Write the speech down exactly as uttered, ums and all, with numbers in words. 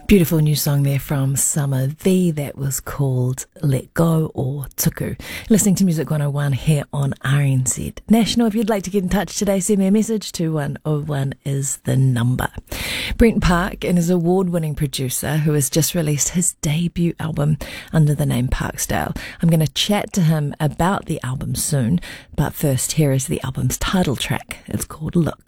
Beautiful new song there from Summer V that was called Let Go or Tuku. Listening to Music one oh one here on R N Z National. If you'd like to get in touch today, send me a message. two one oh one is the number. Brent Park and his award-winning producer who has just released his debut album under the name Parksdale. I'm going to chat to him about the album soon, but first here is the album's title track. It's called Look.